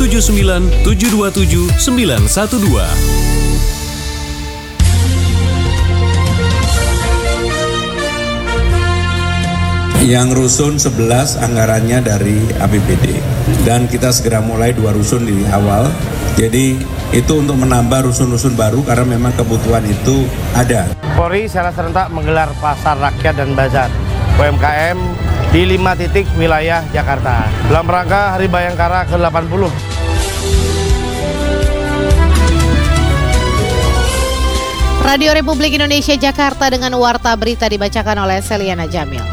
079 727 912. Yang rusun 11 anggarannya dari APBD dan kita segera mulai 2 rusun di awal. Jadi itu untuk menambah rusun-rusun baru karena memang kebutuhan itu ada. Polri secara serentak menggelar pasar rakyat dan bazar UMKM di 5 titik wilayah Jakarta dalam rangka Hari Bayangkara ke-80. Radio Republik Indonesia Jakarta dengan warta berita dibacakan oleh Seliana Jamil.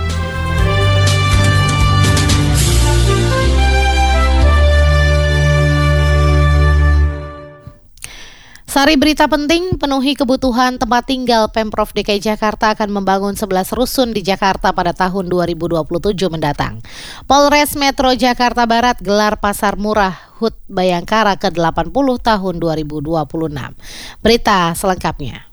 Sari berita penting, penuhi kebutuhan tempat tinggal. Pemprov DKI Jakarta akan membangun 11 rusun di Jakarta pada tahun 2027 mendatang. Polres Metro Jakarta Barat gelar pasar murah HUT Bayangkara ke-80 tahun 2026. Berita selengkapnya.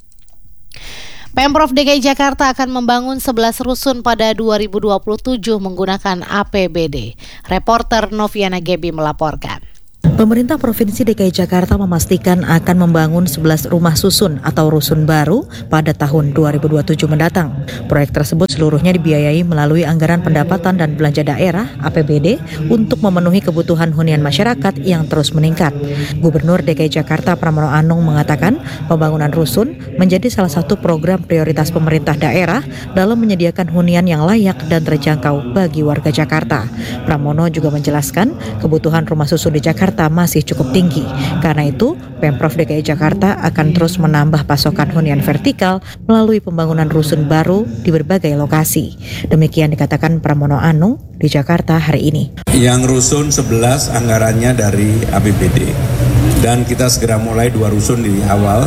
Pemprov DKI Jakarta akan membangun 11 rusun pada 2027 menggunakan APBD. Reporter Noviana Gebi melaporkan. Pemerintah Provinsi DKI Jakarta memastikan akan membangun 11 rumah susun atau rusun baru pada tahun 2027 mendatang. Proyek tersebut seluruhnya dibiayai melalui anggaran pendapatan dan belanja daerah (APBD) untuk memenuhi kebutuhan hunian masyarakat yang terus meningkat. Gubernur DKI Jakarta Pramono Anung mengatakan pembangunan rusun menjadi salah satu program prioritas pemerintah daerah dalam menyediakan hunian yang layak dan terjangkau bagi warga Jakarta. Pramono juga menjelaskan kebutuhan rumah susun di Jakarta masih cukup tinggi. Karena itu, Pemprov DKI Jakarta akan terus menambah pasokan hunian vertikal melalui pembangunan rusun baru di berbagai lokasi. Demikian dikatakan Pramono Anung di Jakarta hari ini. Yang rusun 11 anggarannya dari APBD dan kita segera mulai 2 rusun di awal.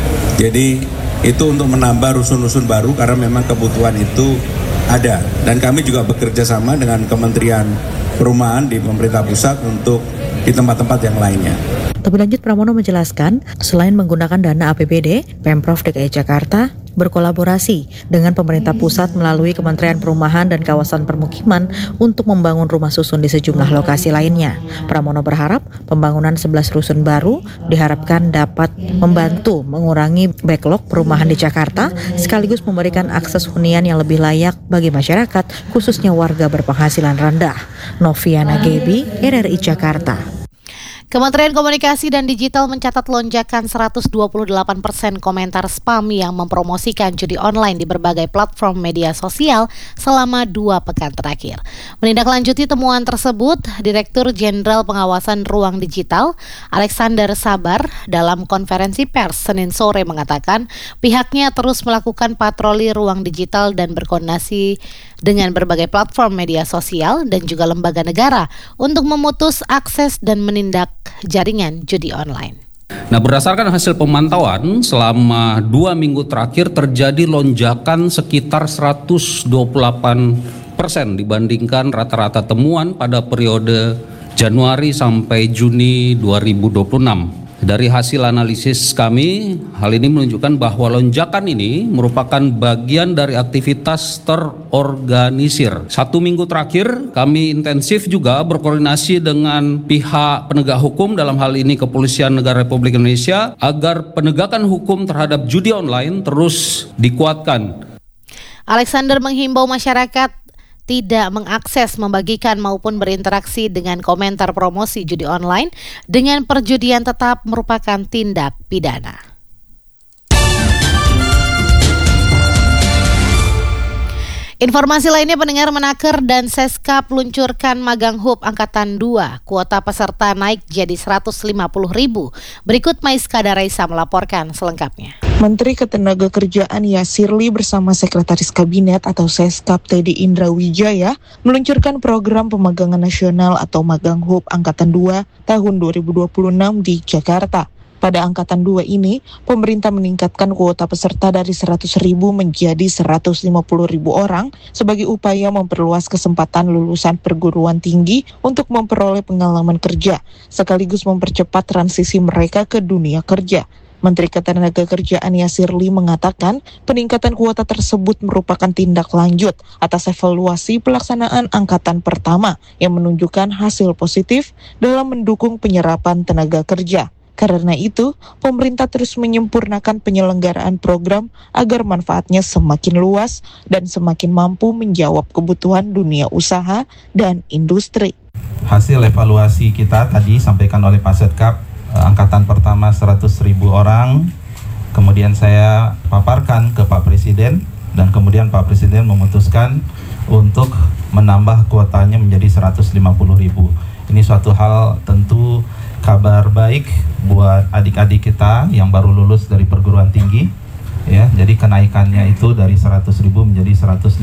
Jadi itu untuk menambah rusun-rusun baru karena memang kebutuhan itu ada. Dan kami juga bekerja sama dengan Kementerian Perumahan di pemerintah pusat untuk di tempat-tempat yang lainnya. Lebih lanjut, Pramono menjelaskan, selain menggunakan dana APBD, Pemprov DKI Jakarta berkolaborasi dengan pemerintah pusat melalui Kementerian Perumahan dan Kawasan Permukiman untuk membangun rumah susun di sejumlah lokasi lainnya. Pramono berharap pembangunan 11 rusun baru diharapkan dapat membantu mengurangi backlog perumahan di Jakarta, sekaligus memberikan akses hunian yang lebih layak bagi masyarakat, khususnya warga berpenghasilan rendah. Noviana Gebi, RRI Jakarta. Kementerian Komunikasi dan Digital mencatat lonjakan 128% komentar spam yang mempromosikan judi online di berbagai platform media sosial selama 2 pekan terakhir. Menindaklanjuti temuan tersebut, Direktur Jenderal Pengawasan Ruang Digital, Alexander Sabar, dalam konferensi pers Senin sore mengatakan pihaknya terus melakukan patroli ruang digital dan berkoordinasi dengan berbagai platform media sosial dan juga lembaga negara untuk memutus akses dan menindak jaringan judi online. Nah, berdasarkan hasil pemantauan selama 2 minggu terakhir terjadi lonjakan sekitar 128% dibandingkan rata-rata temuan pada periode Januari sampai Juni 2026. Dari hasil analisis kami, hal ini menunjukkan bahwa lonjakan ini merupakan bagian dari aktivitas terorganisir. 1 minggu terakhir, kami intensif juga berkoordinasi dengan pihak penegak hukum, dalam hal ini Kepolisian Negara Republik Indonesia, agar penegakan hukum terhadap judi online terus dikuatkan. Alexander menghimbau masyarakat tidak mengakses, membagikan maupun berinteraksi dengan komentar promosi judi online dengan perjudian tetap merupakan tindak pidana. Informasi lainnya, pendengar, Menaker dan Seskap luncurkan Magang Hub Angkatan 2. Kuota peserta naik jadi 150.000. Berikut Maiska Daraisa melaporkan selengkapnya. Menteri Ketenagakerjaan Yasirli bersama Sekretaris Kabinet atau Seskap Teddy Indra Wijaya meluncurkan program pemagangan nasional atau Magang Hub Angkatan 2 tahun 2026 di Jakarta. Pada Angkatan 2 ini, pemerintah meningkatkan kuota peserta dari 100.000 menjadi 150.000 orang sebagai upaya memperluas kesempatan lulusan perguruan tinggi untuk memperoleh pengalaman kerja, sekaligus mempercepat transisi mereka ke dunia kerja. Menteri Ketenagakerjaan Yasirli mengatakan peningkatan kuota tersebut merupakan tindak lanjut atas evaluasi pelaksanaan angkatan pertama yang menunjukkan hasil positif dalam mendukung penyerapan tenaga kerja. Karena itu, pemerintah terus menyempurnakan penyelenggaraan program agar manfaatnya semakin luas dan semakin mampu menjawab kebutuhan dunia usaha dan industri. Hasil evaluasi kita tadi sampaikan oleh Pak Setkap, angkatan pertama 100.000 orang, kemudian saya paparkan ke Pak Presiden, dan kemudian Pak Presiden memutuskan untuk menambah kuotanya menjadi 150.000. Ini suatu hal tentu kabar baik buat adik-adik kita yang baru lulus dari perguruan tinggi, ya. Jadi kenaikannya itu dari 100.000 menjadi 150.000.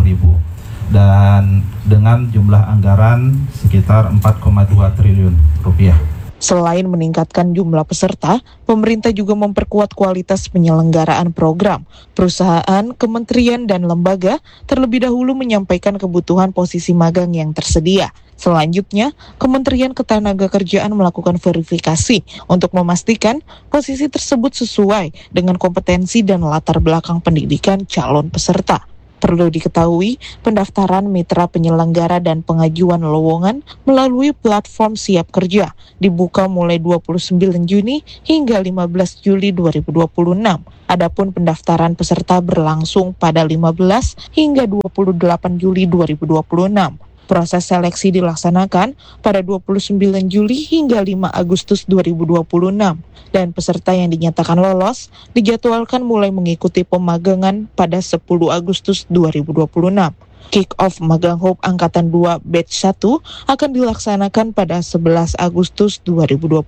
Dan dengan jumlah anggaran sekitar 4,2 triliun rupiah. Selain meningkatkan jumlah peserta, pemerintah juga memperkuat kualitas penyelenggaraan program. Perusahaan, kementerian, dan lembaga terlebih dahulu menyampaikan kebutuhan posisi magang yang tersedia. Selanjutnya, Kementerian Ketenagakerjaan melakukan verifikasi untuk memastikan posisi tersebut sesuai dengan kompetensi dan latar belakang pendidikan calon peserta. Perlu diketahui, pendaftaran mitra penyelenggara dan pengajuan lowongan melalui platform Siap Kerja dibuka mulai 29 Juni hingga 15 Juli 2026. Adapun pendaftaran peserta berlangsung pada 15 hingga 28 Juli 2026. Proses seleksi dilaksanakan pada 29 Juli hingga 5 Agustus 2026. Dan peserta yang dinyatakan lolos dijadwalkan mulai mengikuti pemagangan pada 10 Agustus 2026. Kick-off Magang Hub Angkatan 2 Batch 1 akan dilaksanakan pada 11 Agustus 2026.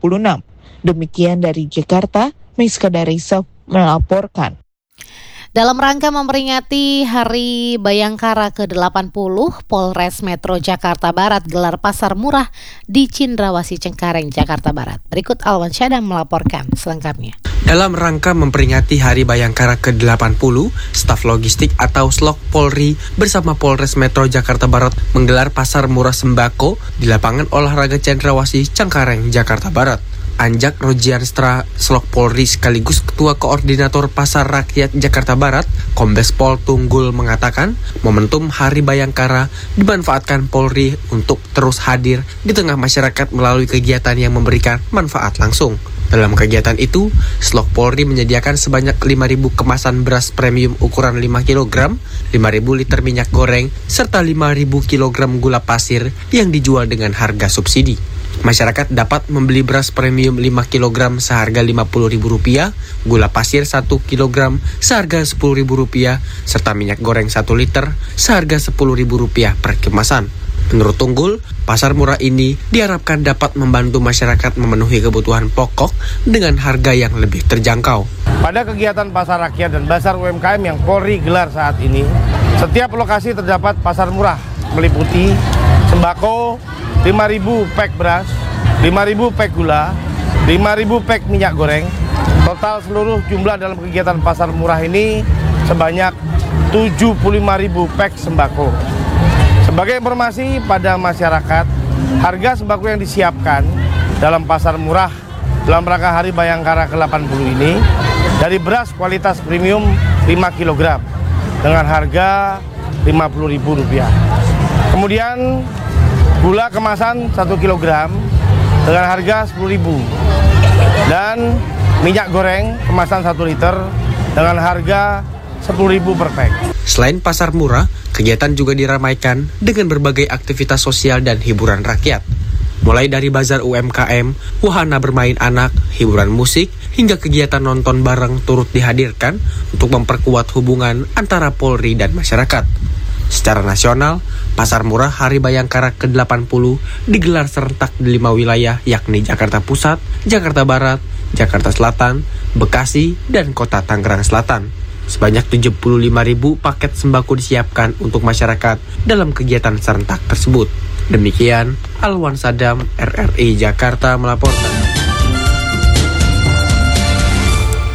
Demikian dari Jakarta, Miska Darisa melaporkan. Dalam rangka memperingati Hari Bayangkara ke-80, Polres Metro Jakarta Barat gelar pasar murah di Cindrawasih Cengkareng, Jakarta Barat. Berikut Alwan Syadam melaporkan selengkapnya. Dalam rangka memperingati Hari Bayangkara ke-80, staf logistik atau Slok Polri bersama Polres Metro Jakarta Barat menggelar pasar murah sembako di lapangan olahraga Cendrawasih Cengkareng, Jakarta Barat. Anjak Rojianstra Slok Polri sekaligus Ketua Koordinator Pasar Rakyat Jakarta Barat, Kombes Pol Tunggul mengatakan, momentum Hari Bayangkara dimanfaatkan Polri untuk terus hadir di tengah masyarakat melalui kegiatan yang memberikan manfaat langsung. Dalam kegiatan itu, Slok Polri menyediakan sebanyak 5.000 kemasan beras premium ukuran 5 kg, 5.000 liter minyak goreng, serta 5.000 kg gula pasir yang dijual dengan harga subsidi. Masyarakat dapat membeli beras premium 5 kg seharga Rp50.000, gula pasir 1 kg seharga Rp10.000, serta minyak goreng 1 liter seharga Rp10.000 per kemasan. Menurut Tunggul, pasar murah ini diharapkan dapat membantu masyarakat memenuhi kebutuhan pokok dengan harga yang lebih terjangkau. Pada kegiatan pasar rakyat dan bazar UMKM yang Polri gelar saat ini, setiap lokasi terdapat pasar murah meliputi sembako, 5.000 pek beras, 5.000 pek gula, 5.000 pek minyak goreng. Total seluruh jumlah dalam kegiatan pasar murah ini sebanyak 75.000 pek sembako. Sebagai informasi pada masyarakat, harga sembako yang disiapkan dalam pasar murah dalam rangka Hari Bayangkara ke-80 ini dari beras kualitas premium 5 kg dengan harga Rp50.000. Kemudian gula kemasan 1 kg dengan harga Rp10.000 dan minyak goreng kemasan 1 liter dengan harga Rp10.000 per pek. Selain pasar murah, kegiatan juga diramaikan dengan berbagai aktivitas sosial dan hiburan rakyat. Mulai dari bazar UMKM, wahana bermain anak, hiburan musik, hingga kegiatan nonton bareng turut dihadirkan untuk memperkuat hubungan antara Polri dan masyarakat. Secara nasional, pasar murah Hari Bayangkara ke-80 digelar serentak di 5 wilayah yakni Jakarta Pusat, Jakarta Barat, Jakarta Selatan, Bekasi, dan Kota Tangerang Selatan. Sebanyak 75.000 paket sembako disiapkan untuk masyarakat dalam kegiatan serentak tersebut. Demikian, Alwan Sadam, RRI Jakarta melaporkan.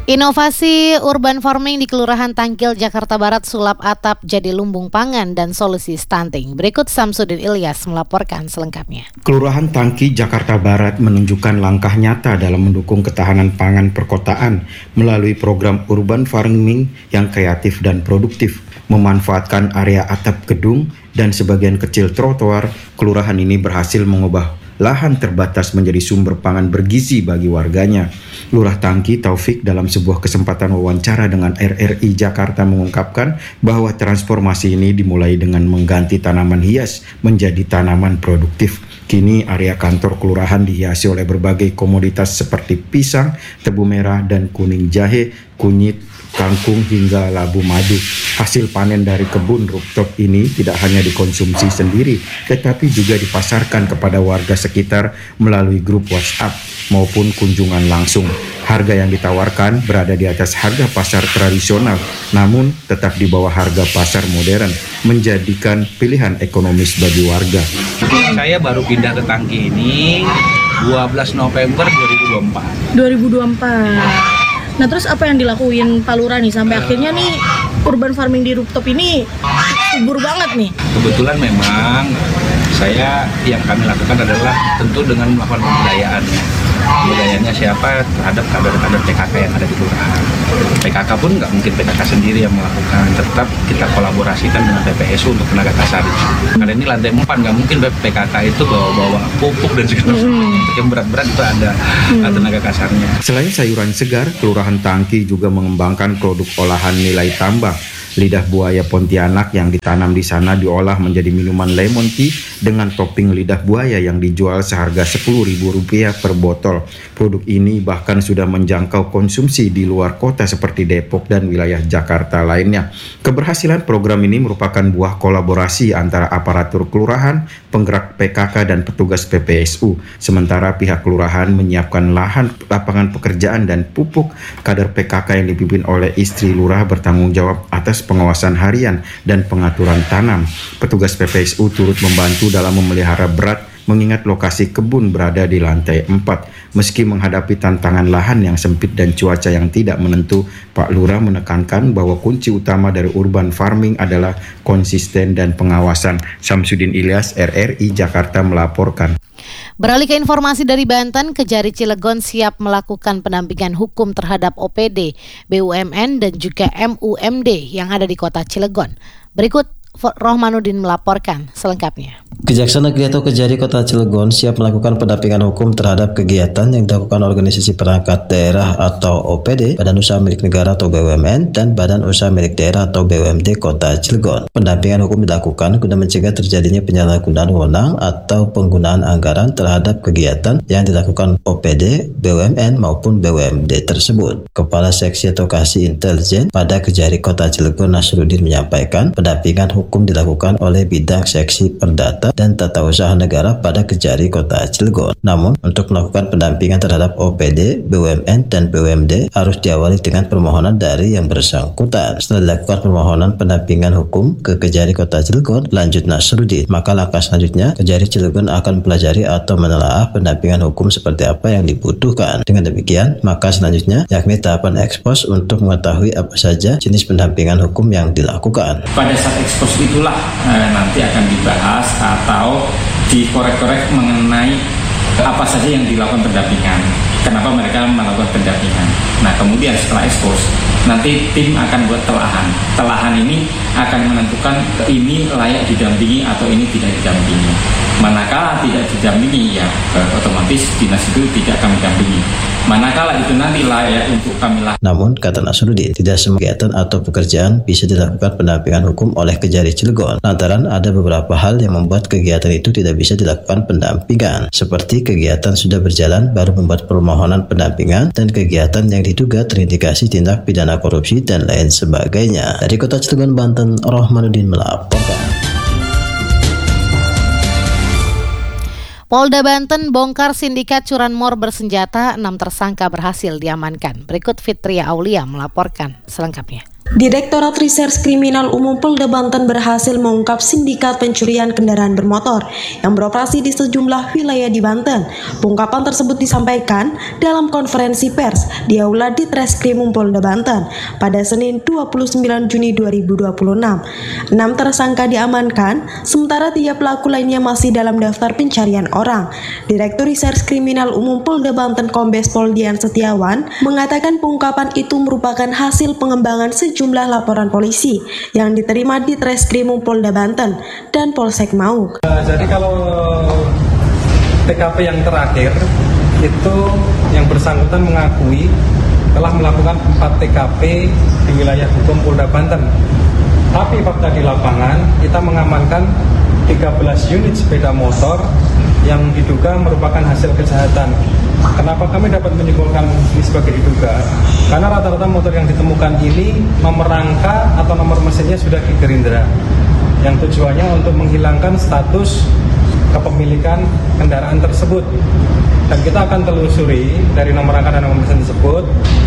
Inovasi urban farming di Kelurahan Tangkil, Jakarta Barat sulap atap jadi lumbung pangan dan solusi stunting. Berikut Samsudin Ilyas melaporkan selengkapnya. Kelurahan Tangki, Jakarta Barat menunjukkan langkah nyata dalam mendukung ketahanan pangan perkotaan melalui program urban farming yang kreatif dan produktif. Memanfaatkan area atap gedung dan sebagian kecil trotoar, kelurahan ini berhasil mengubah lahan terbatas menjadi sumber pangan bergizi bagi warganya. Lurah Tangki Taufik dalam sebuah kesempatan wawancara dengan RRI Jakarta mengungkapkan bahwa transformasi ini dimulai dengan mengganti tanaman hias menjadi tanaman produktif. Kini area kantor kelurahan dihiasi oleh berbagai komoditas seperti pisang, tebu merah, dan kuning jahe, kunyit, kangkung hingga labu madu. Hasil panen dari kebun rooftop ini tidak hanya dikonsumsi sendiri, tetapi juga dipasarkan kepada warga sekitar melalui grup WhatsApp maupun kunjungan langsung. Harga yang ditawarkan berada di atas harga pasar tradisional, namun tetap di bawah harga pasar modern, menjadikan pilihan ekonomis bagi warga. Saya baru pindah ke Tangki ini 12 November 2024. Nah terus apa yang dilakuin Pak Lurah nih sampai akhirnya nih urban farming di rooftop ini subur banget nih? Kebetulan memang saya yang kami lakukan adalah tentu dengan melakukan pembudayaannya siapa terhadap kader-kader PKK yang ada di kelurahan. PKK pun nggak mungkin PKK sendiri yang melakukan, tetap kita kolaborasikan dengan PPSU untuk tenaga kasar. Karena ini lantai 4, nggak mungkin PKK itu bawa pupuk dan segala macam. Untuk yang berat-berat itu ada tenaga kasarnya. Selain sayuran segar, Kelurahan Tangki juga mengembangkan produk olahan nilai tambah. Lidah buaya Pontianak yang ditanam di sana diolah menjadi minuman lemon tea dengan topping lidah buaya yang dijual seharga Rp10.000 per botol. Produk ini bahkan sudah menjangkau konsumsi di luar kota seperti Depok dan wilayah Jakarta lainnya. Keberhasilan program ini merupakan buah kolaborasi antara aparatur kelurahan, penggerak PKK dan petugas PPSU. Sementara pihak kelurahan menyiapkan lahan, lapangan pekerjaan dan pupuk. Kader PKK yang dipimpin oleh istri lurah bertanggung jawab atas pengawasan harian dan pengaturan tanam. Petugas PPSU turut membantu dalam memelihara berat mengingat lokasi kebun berada di lantai 4. Meski menghadapi tantangan lahan yang sempit dan cuaca yang tidak menentu, Pak Lurah menekankan bahwa kunci utama dari urban farming adalah konsisten dan pengawasan. Samsudin Ilyas, RRI Jakarta melaporkan. Beralih ke informasi dari Banten, Kejari Cilegon siap melakukan pendampingan hukum terhadap OPD, BUMN dan juga MUMD yang ada di kota Cilegon. Berikut Rohmanuddin melaporkan selengkapnya. Kejaksaan Negeri atau Kejari Kota Cilegon siap melakukan pendampingan hukum terhadap kegiatan yang dilakukan organisasi perangkat daerah atau OPD, Badan Usaha Milik Negara atau BUMN, dan Badan Usaha Milik Daerah atau BUMD Kota Cilegon. Pendampingan hukum dilakukan guna mencegah terjadinya penyalahgunaan wewenang atau penggunaan anggaran terhadap kegiatan yang dilakukan OPD, BUMN maupun BUMD tersebut. Kepala Seksi Advokasi Intelijen pada Kejari Kota Cilegon Nasruddin menyampaikan pendampingan hukum dilakukan oleh bidang seksi perdata dan tata usaha negara pada Kejari Kota Cilegon. Namun, untuk melakukan pendampingan terhadap OPD, BUMN, dan BUMD harus diawali dengan permohonan dari yang bersangkutan. Setelah dilakukan permohonan pendampingan hukum ke Kejari Kota Cilegon, lanjut Nasruddin, maka langkah selanjutnya Kejari Cilegon akan pelajari atau menelaah pendampingan hukum seperti apa yang dibutuhkan. Dengan demikian, maka selanjutnya yakni tahapan ekspos untuk mengetahui apa saja jenis pendampingan hukum yang dilakukan. Pada saat ekspos itulah nanti akan dibahas atau dikorek-korek mengenai apa saja yang dilakukan pendampingan, kenapa mereka melakukan pendampingan. Nah kemudian setelah ekspos nanti tim akan buat telahan. Telahan ini akan menentukan ini layak didampingi atau ini tidak didampingi. Manakala tidak didampingi ya otomatis dinas itu tidak kami dampingi. Manakala itu nanti layak untuk kami lakukan. Namun, kata Nasruddin, tidak semua kegiatan atau pekerjaan bisa dilakukan pendampingan hukum oleh Kejari Cilegon. Lantaran ada beberapa hal yang membuat kegiatan itu tidak bisa dilakukan pendampingan. Seperti kegiatan sudah berjalan baru membuat permohonan pendampingan dan kegiatan yang diduga terindikasi tindak pidana korupsi dan lain sebagainya. Dari Kota Cilegon, Banten, Rohmanuddin melaporkan. Polda Banten bongkar sindikat curanmor bersenjata, 6 tersangka berhasil diamankan. Berikut Fitria Aulia melaporkan selengkapnya. Direktorat Reserse Kriminal Umum Polda Banten berhasil mengungkap sindikat pencurian kendaraan bermotor yang beroperasi di sejumlah wilayah di Banten. Pengungkapan tersebut disampaikan dalam konferensi pers di Aula Ditreskrimum Polda Banten pada Senin 29 Juni 2026. 6 tersangka diamankan, sementara 3 pelaku lainnya masih dalam daftar pencarian orang. Direktur Reserse Kriminal Umum Polda Banten Kombes Pol Dian Setiawan mengatakan pengungkapan itu merupakan hasil pengembangan sejumlah laporan polisi yang diterima di Treskrimum Polda Banten dan Polsek Mauk. Jadi kalau TKP yang terakhir itu yang bersangkutan mengakui telah melakukan 4 TKP di wilayah hukum Polda Banten. Tapi fakta di lapangan kita mengamankan 13 unit sepeda motor yang diduga merupakan hasil kejahatan. Kenapa kami dapat menyimpulkan ini sebagai diduga? Karena rata-rata motor yang ditemukan ini nomor rangka atau nomor mesinnya sudah digerindra, yang tujuannya untuk menghilangkan status kepemilikan kendaraan tersebut. Dan kita akan telusuri dari nomor rangka dan nomor mesin tersebut,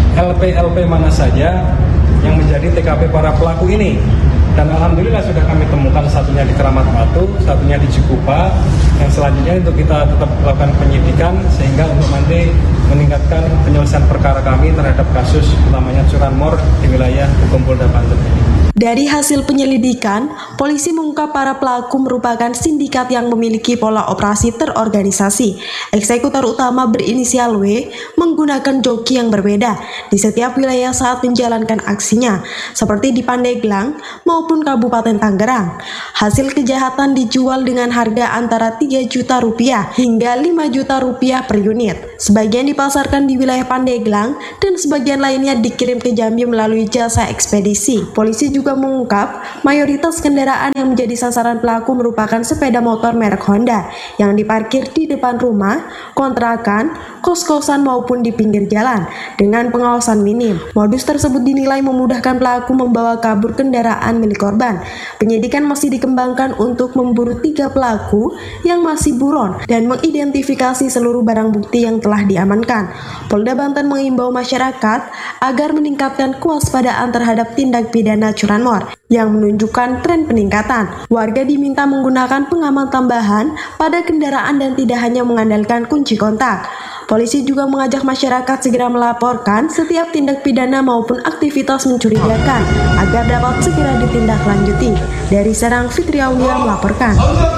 LP mana saja yang menjadi TKP para pelaku ini. Dan alhamdulillah sudah kami temukan, satunya di Keramat Batu, satunya di Cikupa. Yang selanjutnya untuk kita tetap melakukan penyidikan sehingga untuk nanti meningkatkan penyelesaian perkara kami terhadap kasus utamanya curanmor di wilayah hukum Polda Banten ini. Dari hasil penyelidikan, polisi mengungkap para pelaku merupakan sindikat yang memiliki pola operasi terorganisasi. Eksekutor utama berinisial W menggunakan joki yang berbeda di setiap wilayah saat menjalankan aksinya, seperti di Pandeglang maupun Kabupaten Tangerang. Hasil kejahatan dijual dengan harga antara 3 juta rupiah hingga 5 juta rupiah per unit. Sebagian dipasarkan di wilayah Pandeglang dan sebagian lainnya dikirim ke Jambi melalui jasa ekspedisi. Polisi juga mengungkap mayoritas kendaraan yang menjadi sasaran pelaku merupakan sepeda motor merek Honda yang diparkir di depan rumah, kontrakan, kos-kosan maupun di pinggir jalan dengan pengawasan minim. Modus tersebut dinilai memudahkan pelaku membawa kabur kendaraan milik korban. Penyidikan masih dikembangkan untuk memburu 3 pelaku yang masih buron dan mengidentifikasi seluruh barang bukti yang telah diamankan. Polda Banten mengimbau masyarakat agar meningkatkan kewaspadaan terhadap tindak pidana curanmor yang menunjukkan tren peningkatan. Warga diminta menggunakan pengaman tambahan pada kendaraan dan tidak hanya mengandalkan kunci kontak. Polisi juga mengajak masyarakat segera melaporkan setiap tindak pidana maupun aktivitas mencurigakan agar dapat segera ditindaklanjuti. Dari Serang, Fitri Aulia melaporkan.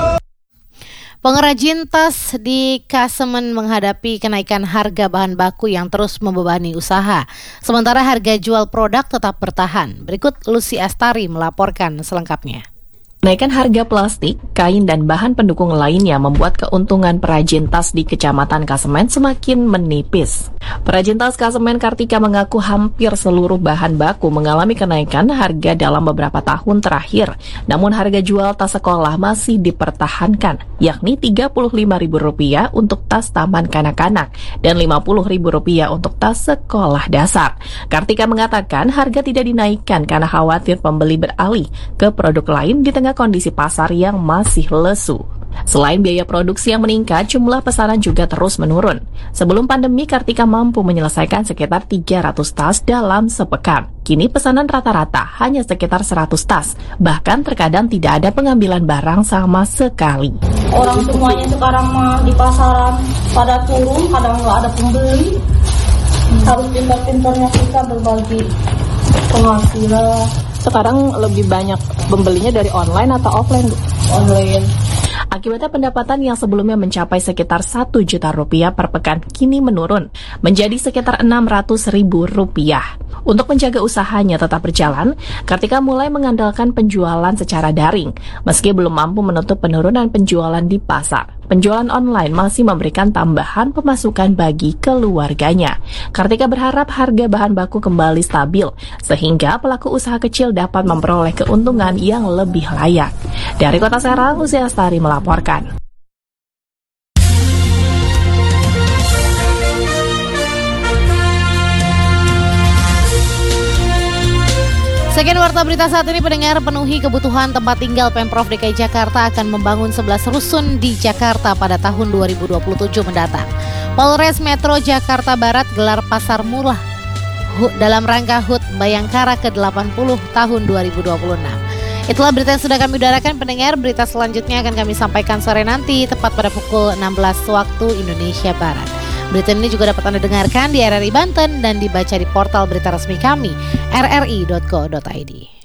Pengrajin tas di Kasemen menghadapi kenaikan harga bahan baku yang terus membebani usaha. Sementara harga jual produk tetap bertahan. Berikut Lucy Astari melaporkan selengkapnya. Kenaikan harga plastik, kain, dan bahan pendukung lainnya membuat keuntungan perajin tas di Kecamatan Kasemen semakin menipis. Perajin tas Kasemen Kartika mengaku hampir seluruh bahan baku mengalami kenaikan harga dalam beberapa tahun terakhir. Namun harga jual tas sekolah masih dipertahankan, yakni Rp35.000 untuk tas taman kanak-kanak dan Rp50.000 untuk tas sekolah dasar. Kartika mengatakan harga tidak dinaikkan karena khawatir pembeli beralih ke produk lain di tengah kondisi pasar yang masih lesu. Selain biaya produksi yang meningkat, jumlah pesanan juga terus menurun. Sebelum pandemi, Kartika mampu menyelesaikan sekitar 300 tas dalam sepekan. Kini pesanan rata-rata hanya sekitar 100 tas. Bahkan terkadang tidak ada pengambilan barang sama sekali. Orang semuanya sekarang mah di pasaran pada turun, kadang nggak ada pembeli. Harus pintar-pintarnya kita berbagi penghasilan. Sekarang lebih banyak pembelinya dari online atau offline, Bu? Online. Akibatnya pendapatan yang sebelumnya mencapai sekitar Rp1 juta per pekan kini menurun menjadi sekitar Rp600.000. Untuk menjaga usahanya tetap berjalan, Kartika mulai mengandalkan penjualan secara daring. Meski belum mampu menutup penurunan penjualan di pasar, penjualan online masih memberikan tambahan pemasukan bagi keluarganya. Kartika berharap harga bahan baku kembali stabil, sehingga pelaku usaha kecil dapat memperoleh keuntungan yang lebih layak. Dari Kota Serang, Lucy Astari melaporkan. Sekian warta berita saat ini, pendengar. Penuhi kebutuhan tempat tinggal, Pemprov DKI Jakarta akan membangun 11 rusun di Jakarta pada tahun 2027 mendatang. Polres Metro Jakarta Barat gelar pasar murah dalam rangka HUT Bayangkara ke-80 tahun 2026. Itulah berita yang sudah kami udarakan pendengar. Berita selanjutnya akan kami sampaikan sore nanti tepat pada pukul 16 waktu Indonesia Barat. Berita ini juga dapat Anda dengarkan di RRI Banten dan dibaca di portal berita resmi kami rri.co.id.